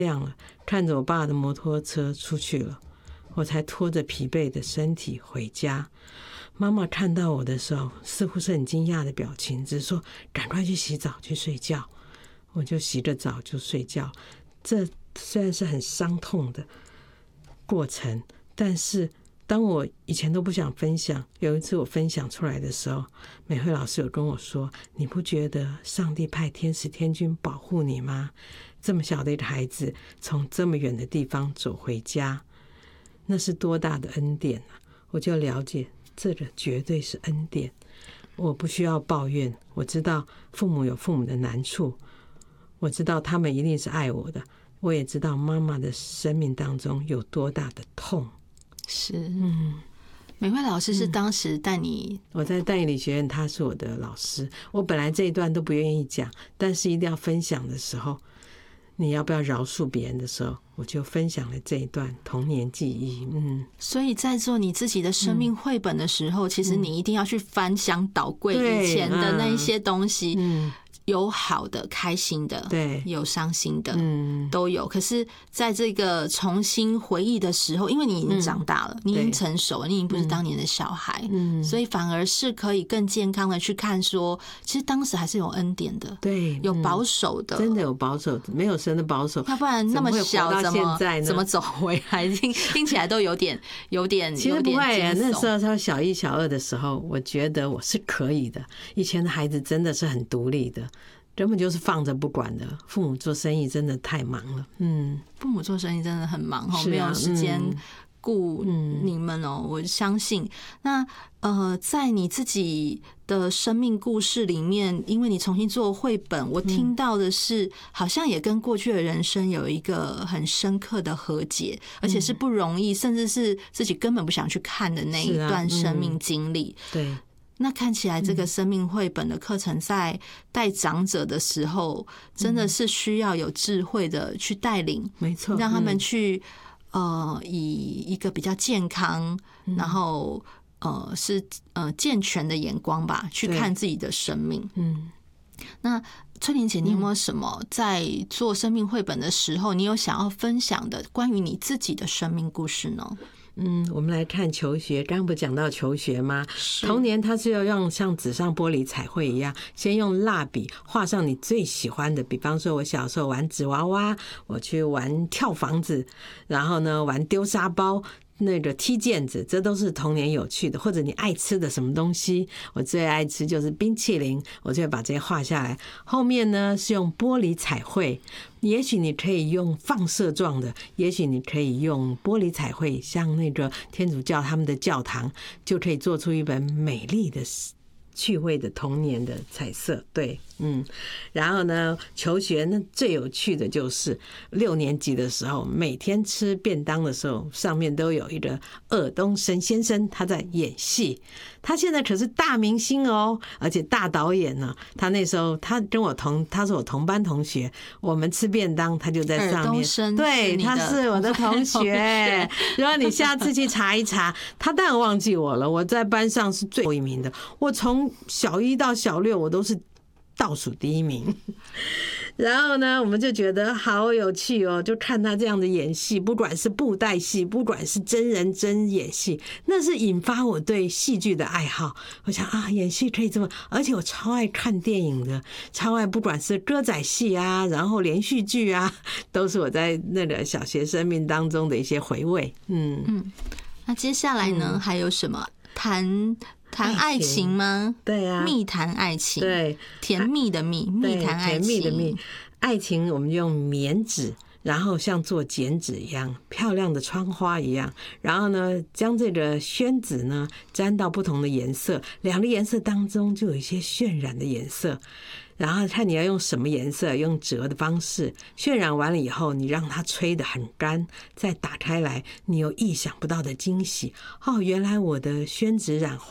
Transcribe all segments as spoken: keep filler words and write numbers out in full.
亮了，看着我爸的摩托车出去了，我才拖着疲惫的身体回家。妈妈看到我的时候，似乎是很惊讶的表情，只是说赶快去洗澡去睡觉。我就洗着澡就睡觉。这虽然是很伤痛的过程，但是当我以前都不想分享，有一次我分享出来的时候，美惠老师有跟我说，你不觉得上帝派天使天军保护你吗？这么小的一个孩子从这么远的地方走回家，那是多大的恩典啊！我就了解这个绝对是恩典。我不需要抱怨，我知道父母有父母的难处，我知道他们一定是爱我的，我也知道妈妈的生命当中有多大的痛。 是，嗯，美惠老师是当时带你、嗯、 我在淡理学院，他是我的老师。我本来这一段都不愿意讲，但是一定要分享的时候，你要不要饶恕别人的时候，我就分享了这一段童年记忆。嗯， 所以在做你自己的生命绘本的时候、嗯、其实你一定要去翻箱倒柜以前的那一些东西。嗯，有好的开心的，对，有伤心的，嗯，都有。可是在这个重新回忆的时候，因为你已经长大了、嗯、你已经成熟了，你已经不是当年的小孩，嗯，所以反而是可以更健康的去看说，其实当时还是有恩典的， 对， 有保守的、嗯、 真的有保守，没有神的保守， 要不然那么小怎么怎么走回来，听听起来都有点有点其实不会、啊、那时候他小一小二的时候，我觉得我是可以的。以前的孩子真的是很独立的，根本就是放着不管的。父母做生意真的太忙了，嗯， 父母做生意真的很忙、啊、没有时间顾你们哦、喔。我相信，那呃，在你自己的生命故事里面，因为你重新做绘本，我听到的是，好像也跟过去的人生有一个很深刻的和解，而且是不容易，甚至是自己根本不想去看的那一段生命经历。对。那看起来这个生命绘本的课程在带长者的时候，真的是需要有智慧的去带领，没错，让他们去呃以一个比较健康，然后呃是呃健全的眼光吧，去看自己的生命。嗯，那翠玲姐，你有没有什么在做生命绘本的时候，你有想要分享的关于你自己的生命故事呢？ 嗯，我们来看求学。刚刚不讲到求学吗？童年它是要让像纸上玻璃彩绘一样，先用蜡笔画上你最喜欢的。比方说，我小时候玩纸娃娃，我去玩跳房子，然后呢玩丢沙包，那个踢毽子，这都是童年有趣的。或者你爱吃的什么东西，我最爱吃就是冰淇淋，我就会把这些画下来。后面呢是用玻璃彩绘，也许你可以用放射状的，也许你可以用玻璃彩绘，像那个天主教他们的教堂，就可以做出一本美丽的趣味的童年的彩色。对，嗯，然后呢，求学那最有趣的就是六年级的时候，每天吃便当的时候，上面都有一个尔冬升先生，他在演戏。他现在可是大明星哦，而且大导演呢。他那时候他跟我同，他是我同班同学，我们吃便当，他就在上面。对，他是我的同学。如果你下次去查一查，他当然忘记我了。我在班上是最后一名的，我从小一到小六，我都是倒数第一名。然后呢，我们就觉得好有趣哦，就看他这样的演戏，不管是布袋戏，不管是真人真演戏，那是引发我对戏剧的爱好。我想啊，演戏可以这么，而且我超爱看电影的，超爱不管是歌仔戏啊，然后连续剧啊，都是我在那个小学生命当中的一些回味。嗯嗯， 那接下来呢，嗯、还有什么谈？谈爱情吗？ 对啊， 蜜谈爱情， 对， 甜蜜的蜜，蜜谈爱情，甜蜜的蜜。 爱情我们用棉纸，然后像做剪纸一样，漂亮的窗花一样，然后呢，将这个宣纸呢沾到不同的颜色，两个颜色当中就有一些渲染的颜色。然后看你要用什么颜色，用折的方式渲染完了以后，你让它吹得很干，再打开来，你有意想不到的惊喜。哦，原来我的宣纸染画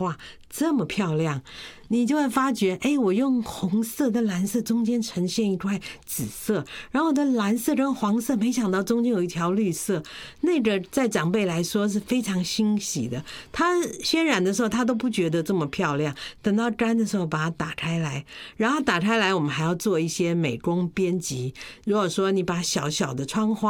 这么漂亮，你就会发觉，哎，我用红色跟蓝色中间呈现一块紫色，然后我的蓝色跟黄色，没想到中间有一条绿色，那个在长辈来说是非常欣喜的。他先染的时候，他都不觉得这么漂亮，等到干的时候把它打开来，然后打开来，我们还要做一些美工编辑。如果说你把小小的窗花